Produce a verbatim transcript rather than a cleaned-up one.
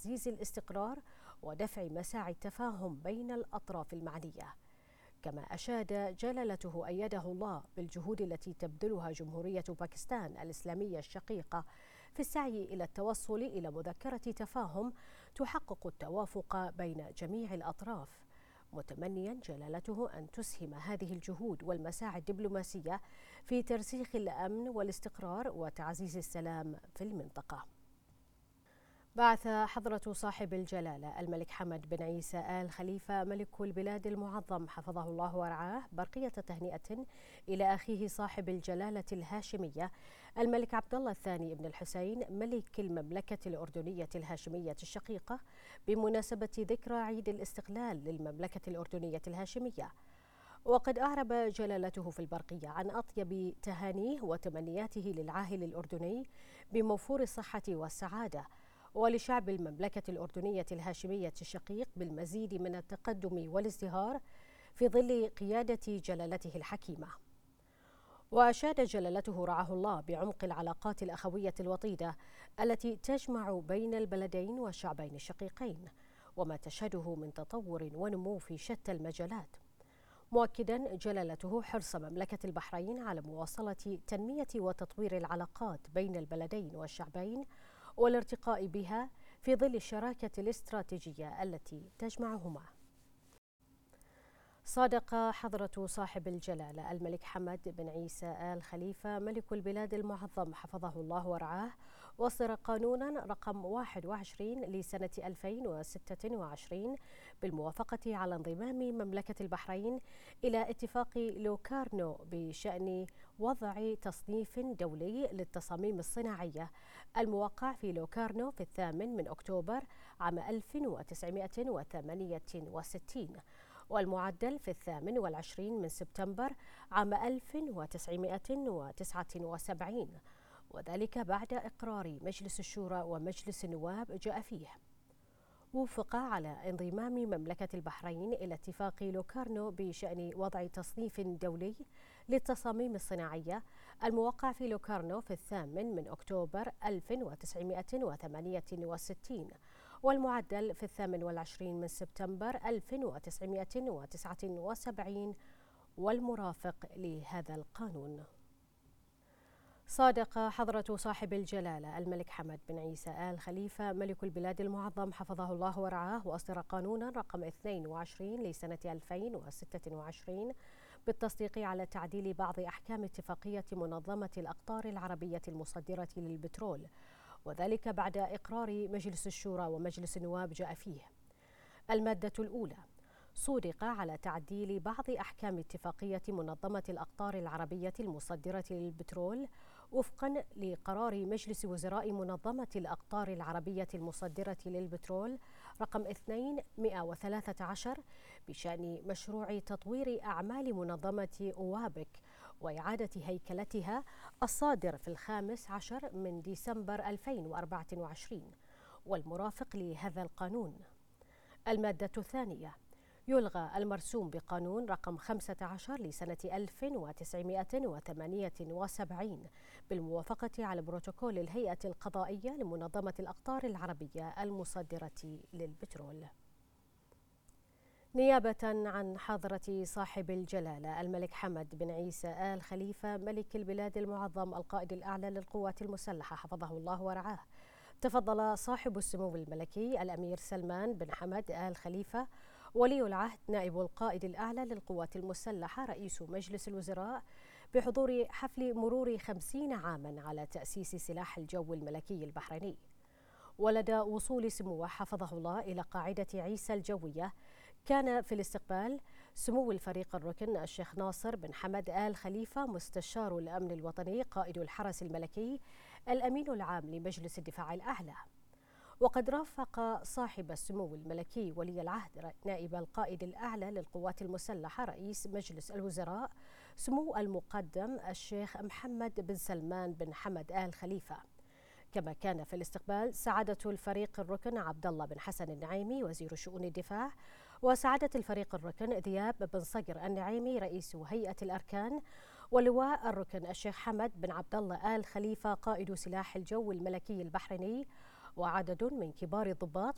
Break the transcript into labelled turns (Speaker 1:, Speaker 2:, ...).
Speaker 1: تعزيز الاستقرار ودفع مساعي التفاهم بين الأطراف المعنية. كما أشاد جلالته أيده الله بالجهود التي تبذلها جمهورية باكستان الإسلامية الشقيقة في السعي إلى التوصل إلى مذكرة تفاهم تحقق التوافق بين جميع الأطراف، متمنيا جلالته أن تسهم هذه الجهود والمساعي الدبلوماسية في ترسيخ الأمن والاستقرار وتعزيز السلام في المنطقة. بعث حضرة صاحب الجلالة الملك حمد بن عيسى آل خليفة ملك البلاد المعظم حفظه الله ورعاه برقية تهنئة إلى أخيه صاحب الجلالة الهاشمية الملك عبد الله الثاني بن الحسين ملك المملكة الأردنية الهاشمية الشقيقة بمناسبة ذكرى عيد الاستقلال للمملكة الأردنية الهاشمية. وقد أعرب جلالته في البرقية عن أطيب تهانيه وتمنياته للعاهل الأردني بموفور الصحة والسعادة، ولشعب المملكة الأردنية الهاشمية الشقيق بالمزيد من التقدم والازدهار في ظل قيادة جلالته الحكيمة. وأشاد جلالته رعاه الله بعمق العلاقات الأخوية الوطيدة التي تجمع بين البلدين والشعبين الشقيقين، وما تشهده من تطور ونمو في شتى المجالات، مؤكدا جلالته حرص مملكة البحرين على مواصلة تنمية وتطوير العلاقات بين البلدين والشعبين والارتقاء بها في ظل الشراكة الاستراتيجية التي تجمعهما. صادق حضرة صاحب الجلالة الملك حمد بن عيسى آل خليفة ملك البلاد المعظم حفظه الله ورعاه وصدر قانونا رقم واحد وعشرين لسنة ألفين وستة وعشرين بالموافقة على انضمام مملكة البحرين إلى اتفاق لوكارنو بشأن وضع تصنيف دولي للتصاميم الصناعية الموقع في لوكارنو في الثامن من أكتوبر عام ألف وتسعمائة وثمانية وستين، والمعدل في الثامن والعشرين من سبتمبر عام ألف وتسعمائة وتسعة وسبعين، وذلك بعد إقرار مجلس الشورى ومجلس النواب جاء فيه. وافق على انضمام مملكة البحرين إلى اتفاق لوكارنو بشأن وضع تصنيف دولي للتصاميم الصناعية الموقع في لوكارنو في الثامن من أكتوبر ألف وتسعمائة وثمانية وستين، والمعدل في الثامن والعشرين من سبتمبر ألف وتسعمائة وتسعة وسبعين، والمرافق لهذا القانون. صادق حضرة صاحب الجلالة الملك حمد بن عيسى آل خليفة ملك البلاد المعظم حفظه الله ورعاه وأصدر قانونا رقم اثنين وعشرين لسنة ألفين وستة وعشرين بالتصديق على تعديل بعض أحكام اتفاقية منظمة الأقطار العربية المصدرة للبترول، وذلك بعد إقرار مجلس الشورى ومجلس النواب جاء فيه. المادة الأولى: صودق على تعديل بعض أحكام اتفاقية منظمة الأقطار العربية المصدرة للبترول وفقا لقرار مجلس وزراء منظمة الأقطار العربية المصدرة للبترول رقم اثنمائة وثلاثة عشر بشأن مشروع تطوير أعمال منظمة أوابك وإعادة هيكلتها الصادر في الخامس عشر من ديسمبر ألفين وأربعة وعشرين، والمرافق لهذا القانون. المادة الثانية: يلغى المرسوم بقانون رقم خمسة عشر لسنة ألف وتسعمائة وثمانية وسبعين بالموافقة على بروتوكول الهيئة القضائية لمنظمة الأقطار العربية المصدرة للبترول. نيابة عن حضرة صاحب الجلالة الملك حمد بن عيسى آل خليفة ملك البلاد المعظم القائد الأعلى للقوات المسلحة حفظه الله ورعاه، تفضل صاحب السمو الملكي الأمير سلمان بن حمد آل خليفة ولي العهد نائب القائد الأعلى للقوات المسلحة رئيس مجلس الوزراء بحضور حفل مرور خمسين عاما على تأسيس سلاح الجو الملكي البحريني. ولدى وصول سموه حفظه الله إلى قاعدة عيسى الجوية كان في الاستقبال سمو الفريق الركن الشيخ ناصر بن حمد آل خليفة مستشار الأمن الوطني قائد الحرس الملكي الأمين العام لمجلس الدفاع الأعلى. وقد رافق صاحب السمو الملكي ولي العهد نائب القائد الأعلى للقوات المسلحة رئيس مجلس الوزراء سمو المقدم الشيخ محمد بن سلمان بن حمد آل خليفة. كما كان في الاستقبال سعادة الفريق الركن عبد الله بن حسن النعيمي وزير شؤون الدفاع، وسعادة الفريق الركن ذياب بن صقر النعيمي رئيس هيئة الأركان، ولواء الركن الشيخ حمد بن عبد الله آل خليفة قائد سلاح الجو الملكي البحريني، وعدد من كبار الضباط